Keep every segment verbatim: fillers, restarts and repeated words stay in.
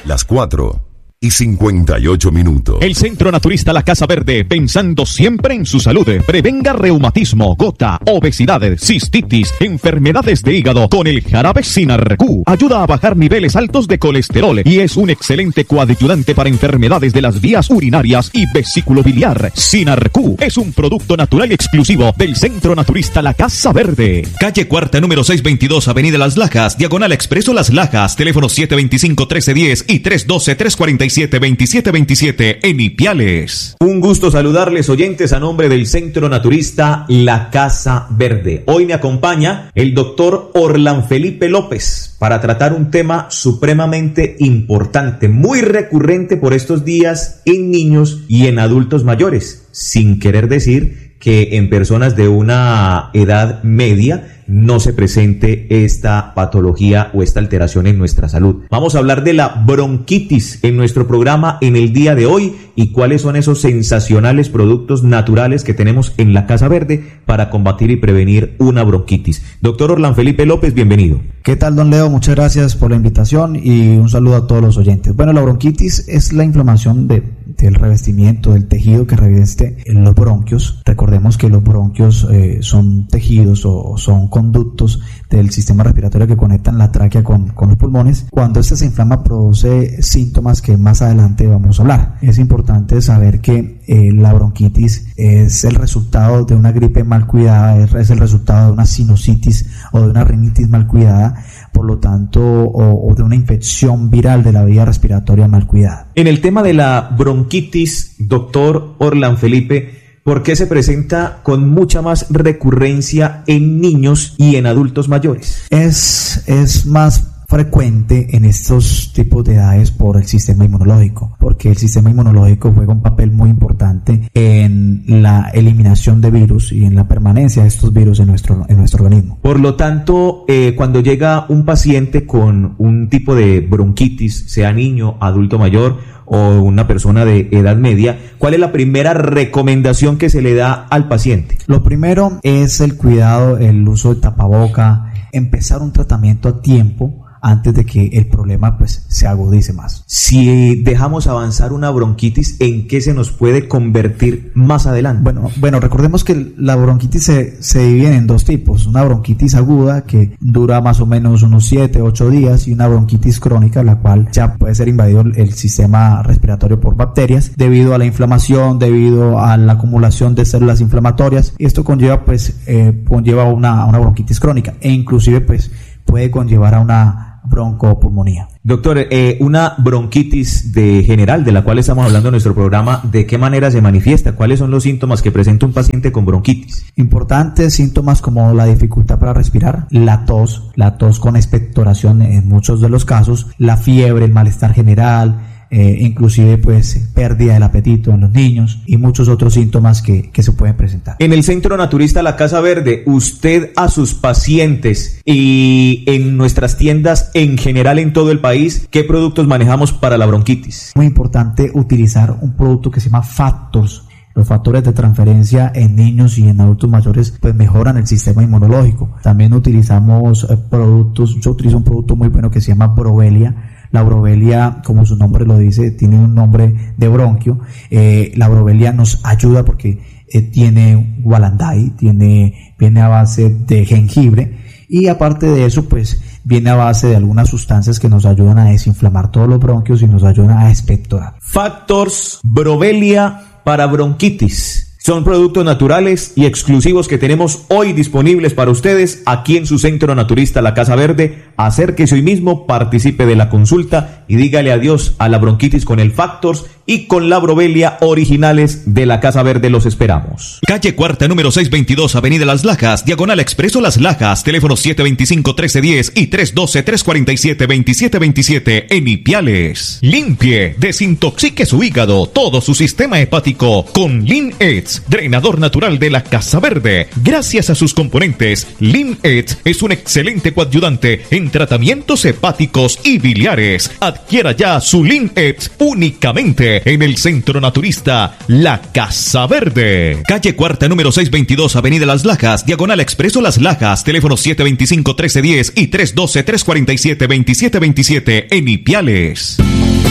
Las cuatro y cincuenta y ocho minutos. El Centro Naturista La Casa Verde, pensando siempre en su salud, prevenga reumatismo, gota, obesidad, cistitis, enfermedades de hígado con el jarabe Sinarq. Ayuda a bajar niveles altos de colesterol y es un excelente coadyuvante para enfermedades de las vías urinarias y vesículo biliar. Sinarq es un producto natural exclusivo del Centro Naturista La Casa Verde. Calle Cuarta, número seiscientos veintidós, Avenida Las Lajas, Diagonal Expreso Las Lajas, teléfono siete veinticinco, trece diez y tres doce, tres cuarenta y siete, veintisiete veintisiete en Ipiales. Un gusto saludarles, oyentes, a nombre del Centro Naturista La Casa Verde. Hoy me acompaña el doctor Orlan Felipe López para tratar un tema supremamente importante, muy recurrente por estos días en niños y en adultos mayores, sin querer decir que en personas de una edad media no se presente esta patología o esta alteración en nuestra salud. Vamos a hablar de la bronquitis en nuestro programa en el día de hoy y cuáles son esos sensacionales productos naturales que tenemos en la Casa Verde para combatir y prevenir una bronquitis. Doctor Orlan Felipe López, bienvenido. ¿Qué tal, don Leo? Muchas gracias por la invitación y un saludo a todos los oyentes. Bueno, la bronquitis es la inflamación de, del revestimiento, del tejido que reveste en los bronquios. Recordemos que los bronquios eh, son tejidos o son conductos del sistema respiratorio que conectan la tráquea con, con los pulmones. Cuando este se inflama produce síntomas que más adelante vamos a hablar. Es importante saber que eh, la bronquitis es el resultado de una gripe mal cuidada, es, es el resultado de una sinusitis o de una rinitis mal cuidada, por lo tanto, o, o de una infección viral de la vía respiratoria mal cuidada. En el tema de la bronquitis, doctor Orlan Felipe, ¿por qué se presenta con mucha más recurrencia en niños y en adultos mayores? Es, es más frecuente en estos tipos de edades por el sistema inmunológico, porque el sistema inmunológico juega un papel muy importante en la eliminación de virus y en la permanencia de estos virus en nuestro, en nuestro organismo. Por lo tanto, eh, cuando llega un paciente con un tipo de bronquitis, sea niño, adulto mayor o una persona de edad media, ¿cuál es la primera recomendación que se le da al paciente? Lo primero es el cuidado, el uso de tapaboca, empezar un tratamiento a tiempo antes de que el problema pues se agudice más. Si dejamos avanzar una bronquitis, ¿en qué se nos puede convertir más adelante? Bueno, bueno, recordemos que la bronquitis se, se divide en dos tipos: una bronquitis aguda que dura más o menos unos siete, ocho días y una bronquitis crónica, la cual ya puede ser invadido el sistema respiratorio por bacterias debido a la inflamación, debido a la acumulación de células inflamatorias. Esto conlleva pues eh, conlleva una, una bronquitis crónica e inclusive pues puede conllevar a una broncopulmonía. Doctor, eh, una bronquitis de general de la cual estamos hablando en nuestro programa, ¿de qué manera se manifiesta? ¿Cuáles son los síntomas que presenta un paciente con bronquitis? Importantes síntomas como la dificultad para respirar, la tos, la tos con expectoración en muchos de los casos, la fiebre, el malestar general, Eh, inclusive pues pérdida del apetito en los niños y muchos otros síntomas que, que se pueden presentar. En el Centro Naturista La Casa Verde, usted a sus pacientes y en nuestras tiendas en general en todo el país, ¿qué productos manejamos para la bronquitis? Muy importante utilizar un producto que se llama Factors. Los factores de transferencia en niños y en adultos mayores pues mejoran el sistema inmunológico. También utilizamos eh, productos, yo utilizo un producto muy bueno que se llama Brovelia. La brovelia, como su nombre lo dice, tiene un nombre de bronquio. Eh, la brovelia nos ayuda porque eh, tiene gualandai, tiene, viene a base de jengibre y aparte de eso, pues viene a base de algunas sustancias que nos ayudan a desinflamar todos los bronquios y nos ayudan a expectorar. Factors Brovelia para bronquitis. Son productos naturales y exclusivos que tenemos hoy disponibles para ustedes aquí en su Centro Naturista La Casa Verde. Acérquese hoy mismo, participe de la consulta y dígale adiós a la bronquitis con el Factors y con la Brovelia originales de La Casa Verde. Los esperamos. Calle Cuarta, número seiscientos veintidós, Avenida Las Lajas, Diagonal Expreso Las Lajas, teléfono siete veinticinco, trece diez y tres doce, tres cuarenta y siete, veintisiete veintisiete en Ipiales. Limpie, desintoxique su hígado, todo su sistema hepático con Lin-Edge, drenador natural de La Casa Verde. Gracias a sus componentes, Lin-Edge es un excelente coadyuvante en tratamientos hepáticos y biliares. Adquiera ya su Lin-Edge únicamente en el Centro Naturista La Casa Verde. Calle Cuarta, número seiscientos veintidós, Avenida Las Lajas, Diagonal Expreso Las Lajas, teléfono siete veinticinco, trece diez y tres doce, tres cuarenta y siete, veintisiete veintisiete en Ipiales.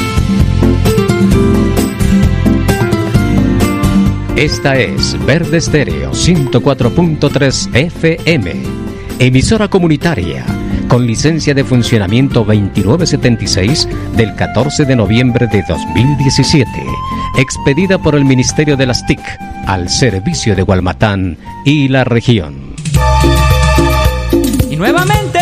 Esta es Verde Estéreo ciento cuatro punto tres F M, emisora comunitaria con licencia de funcionamiento veintinueve setenta y seis del catorce de noviembre de dos mil diecisiete, expedida por el Ministerio de las T I C al servicio de Gualmatán y la región. Y nuevamente